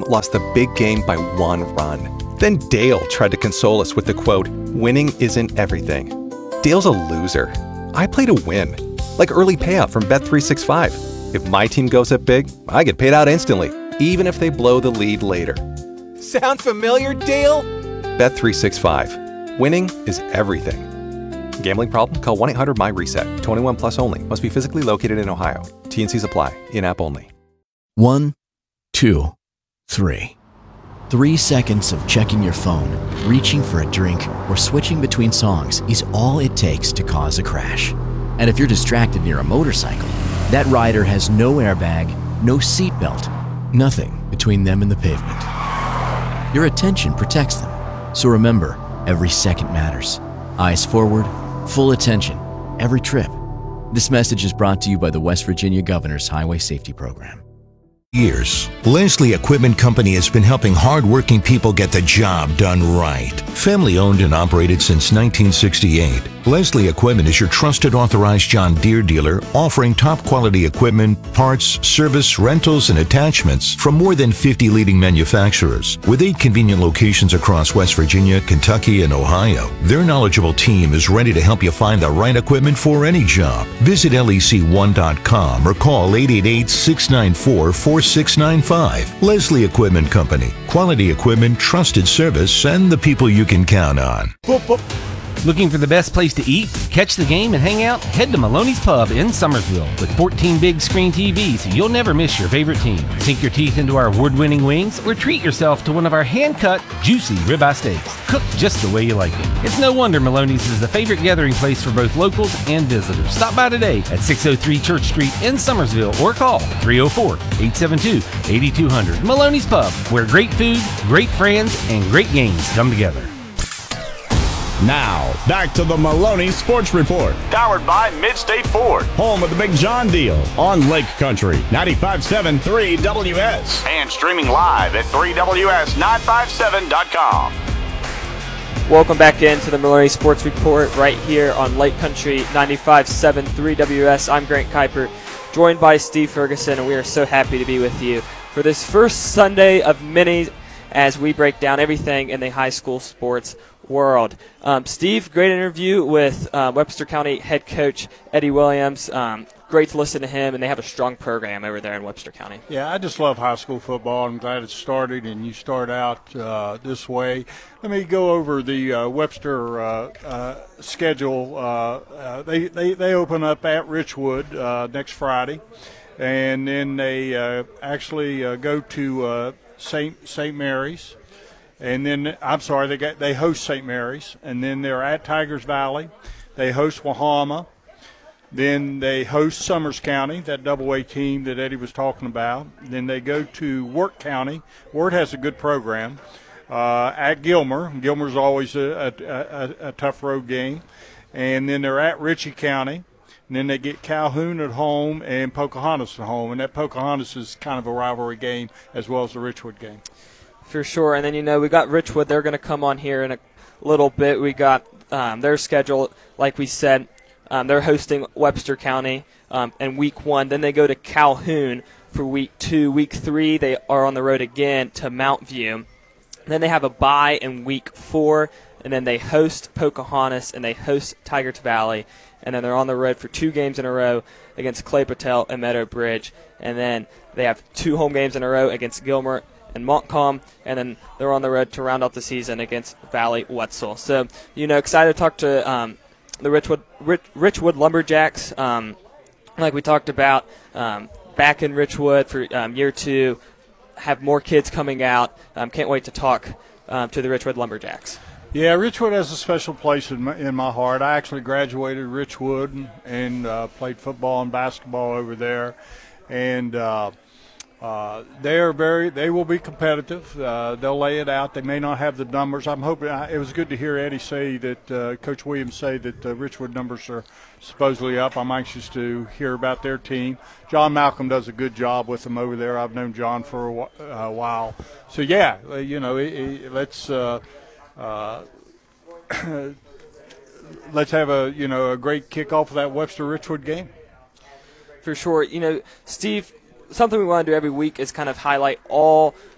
lost the big game by 1 run. Then Dale tried to console us with the quote, "Winning isn't everything." Dale's a loser. I play to win. Like early payout from Bet365. If my team goes up big, I get paid out instantly, even if they blow the lead later. Sound familiar, Dale? Bet365. Winning is everything. Gambling problem? Call 1-800-MY-RESET. 21 plus only. Must be physically located in Ohio. T&Cs apply. In-app only. 1, 2, 3. 3 seconds of checking your phone, reaching for a drink, or switching between songs is all it takes to cause a crash. And if you're distracted near a motorcycle, that rider has no airbag, no seatbelt, nothing between them and the pavement. Your attention protects them. So remember, every second matters. Eyes forward, full attention, every trip. This message is brought to you by the West Virginia Governor's Highway Safety Program. Years, Leslie Equipment Company has been helping hard-working people get the job done right. Family owned and operated since 1968, Leslie Equipment is your trusted authorized John Deere dealer, offering top quality equipment, parts, service, rentals, and attachments from more than 50 leading manufacturers. With 8 convenient locations across West Virginia, Kentucky, and Ohio, their knowledgeable team is ready to help you find the right equipment for any job. Visit lec1.com or call 888-694-4695. Leslie Equipment Company. Quality equipment, trusted service, and the people you can count on. Looking for the best place to eat, catch the game, and hang out? Head to Maloney's Pub in Summersville. With 14 big screen TVs, you'll never miss your favorite team. Sink your teeth into our award-winning wings or treat yourself to one of our hand-cut, juicy ribeye steaks, cooked just the way you like it. It's no wonder Maloney's is the favorite gathering place for both locals and visitors. Stop by today at 603 Church Street in Summersville or call 304-872-8200. Maloney's Pub, where great food, great friends, and great games come together. Now, back to the Maloney Sports Report. Powered by Midstate Ford, home of the Big John deal on Lake Country, 95.7 3WS. And streaming live at 3WS957.com. Welcome back into the Maloney Sports Report right here on Lake Country, 95.7 3WS. I'm Grant Kuiper, joined by Steve Ferguson, and we are so happy to be with you for this first Sunday of many as we break down everything in the high school sports world. Steve, great interview with Webster County head coach Eddie Williams. Great to listen to him, and they have a strong program over there in Webster County. Yeah, I just love high school football. I'm glad it started, and you start out this way. Let me go over the Webster schedule. They open up at Richwood next Friday, and then they actually go to St. Mary's. And then, they host St. Mary's, and then they're at Tigers Valley. They host Wahama. Then they host Summers County, that double-A team that Eddie was talking about. Then they go to Wirt County. Wirt has a good program. At Gilmer. Gilmer's always a tough road game. And then they're at Ritchie County. And then they get Calhoun at home and Pocahontas at home. And that Pocahontas is kind of a rivalry game as well as the Richwood game. For sure. And then, we got Richwood. They're going to come on here in a little bit. We got their schedule, like we said. They're hosting Webster County in week 1. Then they go to Calhoun for week 2. Week 3, they are on the road again to Mount View. Then they have a bye in week 4. And then they host Pocahontas and they host Tigers Valley. And then they're on the road for 2 games in a row against Clay Patel and Meadow Bridge. And then they have 2 home games in a row against Gilmer and Montcalm, and then they're on the road to round out the season against Valley Wetzel. So, excited to talk to the Richwood Lumberjacks, like we talked about, back in Richwood for year 2, have more kids coming out. Can't wait to talk to the Richwood Lumberjacks. Yeah, Richwood has a special place in my heart. I actually graduated Richwood and played football and basketball over there, and they will be competitive. They'll lay it out. They may not have the numbers. I'm hoping it was good to hear Eddie say that Coach Williams say that Richwood numbers are supposedly up. I'm anxious to hear about their team. John Malcolm does a good job with them over there. I've known John for a while. So yeah, let's let's have a great kickoff of that Webster Richwood game. For sure. Steve, something we want to do every week is kind of highlight all